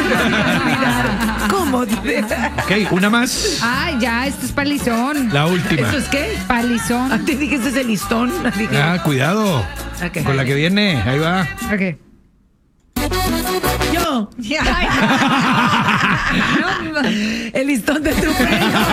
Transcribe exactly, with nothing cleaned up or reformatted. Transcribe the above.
¿Cómo? Ok, una más. Ay, ya, esto es palizón. La última. ¿Esto es qué? Palizón. Ah, te dije, este es el listón. Dije, Ah, cuidado. Ok. Con la que viene. Ahí va. Ok. yo. Ay, no, El listón de tu pelo.